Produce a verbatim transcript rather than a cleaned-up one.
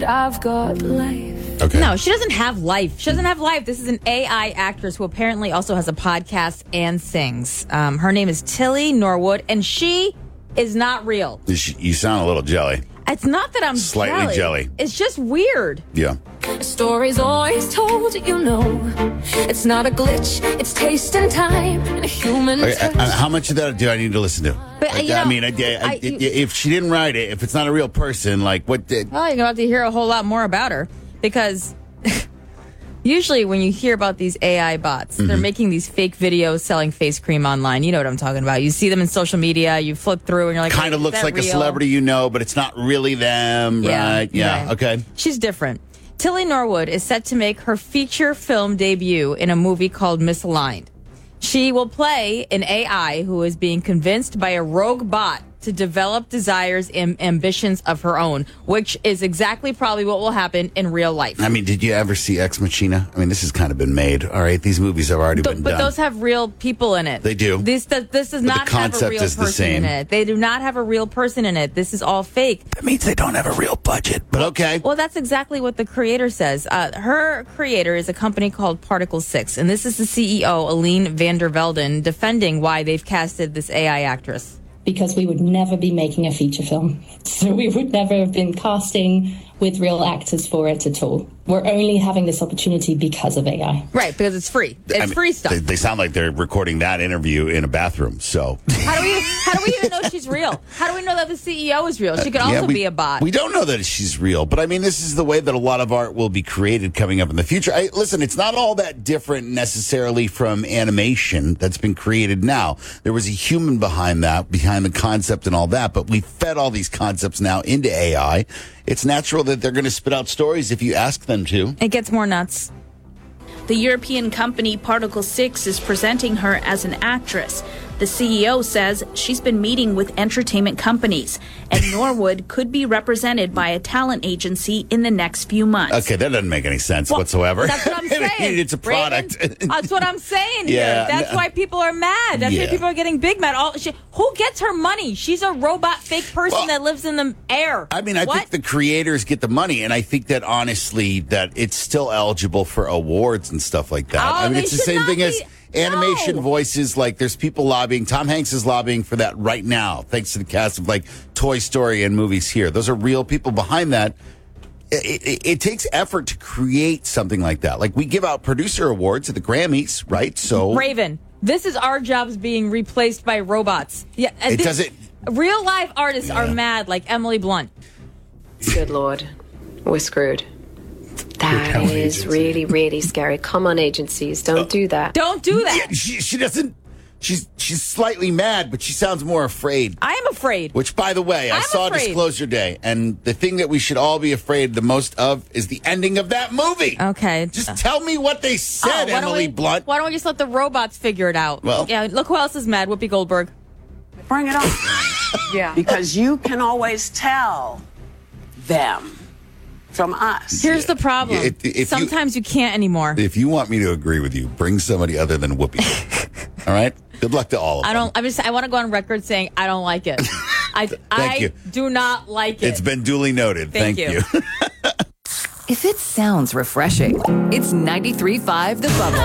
I've got life. Okay. No, she doesn't have life. She doesn't have life. This is an A I actress who apparently also has a podcast and sings. Um, her name is Tilly Norwood, and she is not real. You sound a little jelly. It's not that I'm Slightly jelly. jelly. It's just weird. Yeah. The story's always told, you know. It's not a glitch, it's taste and time and a human Okay, touch. uh, how much of that do I need to listen to? But, uh, you I know, mean, I, I, I- I- if she didn't write it, if it's not a real person, like what did? Well, you're about to hear a whole lot more about her because usually when you hear about these A I bots, they're Mm-hmm. making these fake videos selling face cream online. You know what I'm talking about. You see them in social media, you flip through and you're like, Kind of "Is looks that like a real?" celebrity you know, but it's not really them, Yeah, right? Yeah. right. Okay. She's different. Tilly Norwood is set to make her feature film debut in a movie called Misaligned. She will play an A I who is being convinced by a rogue bot to develop desires and ambitions of her own, which is exactly probably what will happen in real life. I mean, did you ever see Ex Machina? I mean, this has kind of been made. All right, these movies have already Th- been but done. those have real people in it. They do. This does, this does But the not have a concept real is the person in same. it. They do not have a real person in it. This is all fake. that means they don't have a real budget. But okay. Well, that's exactly what the creator says. Uh, her creator is a company called Particle Six, and this is the C E O, Aline van der Velden, defending why they've casted this A I actress. Because we would never be making a feature film. So we would never have been casting with real actors for it at all. We're only having this opportunity because of A I. Right, because it's free. It's I mean, free stuff. They, they sound like they're recording that interview in a bathroom. So How do we how do we even know she's real? How do we know that the C E O is real? She could also Yeah, we, be a bot. We don't know that she's real, but I mean, this is the way that a lot of art will be created coming up in the future. I, listen, it's not all that different necessarily from animation that's been created now. There was a human behind that, behind the concept and all that, but we fed all these concepts now into A I. It's natural that they're going to spit out stories if you ask them to. It gets more nuts. The European company Particle Six is presenting her as an actress. The C E O says she's been meeting with entertainment companies, and Norwood could be represented by a talent agency in the next few months. Okay, that doesn't make any sense Well, whatsoever. That's what I'm I mean, saying. it's a product. Raven, that's what I'm saying Yeah, here. That's no- why people are mad. That's Yeah. why people are getting big mad. All she, who gets her money? She's a robot fake person Well, that lives in the air. I mean, I what? think the creators get the money, and I think that honestly, that it's still eligible for awards and stuff like that. Oh, I mean, they it's the should same not thing be- as animation No. voices. Like, there's people lobbying. Tom Hanks is lobbying for that right now, thanks to the cast of like Toy Story and movies here. Those are real people behind that. It, it, it takes effort to create something like that. Like, we give out producer awards at the Grammys, right? So Raven, this is our jobs being replaced by robots. Yeah, and it this- doesn't. Real life artists are Yeah. mad, like Emily Blunt. Good Lord, we're screwed. That talent is agency. really, really scary. Come on, agencies, don't do that. Don't do that. Yeah, she, she doesn't. She's she's slightly mad, but she sounds more afraid. I am afraid. Which, by the way, I I'm saw afraid. Disclosure Day, and the thing that we should all be afraid the most of is the ending of that movie. Okay. Just tell me what they Oh, said, why don't Emily we- Blunt. Why don't we just let the robots figure it out? Well- yeah. Look who else is mad. Whoopi Goldberg. Bring it on. Yeah. Because you can always tell them from us. Here's the problem. Yeah, if- if you- Sometimes you, can't anymore. If you want me to agree with you, bring somebody other than Whoopi. All right? Good luck to all of I them. don't. I'm just. I want to go on record saying I don't like it. I. I you. do not like it. It's been duly noted. Thank Thank, you. you. If it sounds refreshing, it's ninety-three point five The Bubble.